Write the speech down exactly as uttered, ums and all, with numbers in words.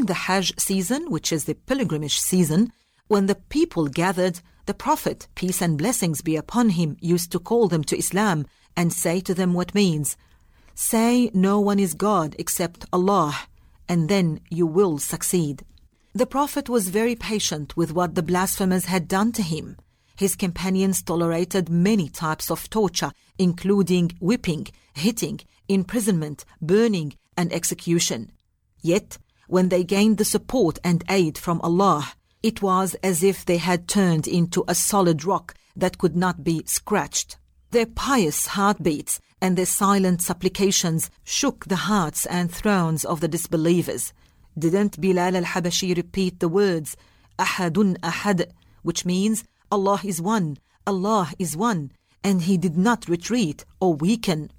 the Hajj season, which is the pilgrimage season, when the people gathered, the Prophet, peace and blessings be upon him, used to call them to Islam and say to them what means, say no one is God except Allah, and then you will succeed. The Prophet was very patient with what the blasphemers had done to him. His companions tolerated many types of torture, including whipping, hitting, imprisonment, burning, and execution. Yet, when they gained the support and aid from Allah, it was as if they had turned into a solid rock that could not be scratched. Their pious heartbeats and their silent supplications shook the hearts and thrones of the disbelievers. Didn't Bilal al-Habashi repeat the words, Ahadun Ahad, which means Allah is one, Allah is one, and he did not retreat or weaken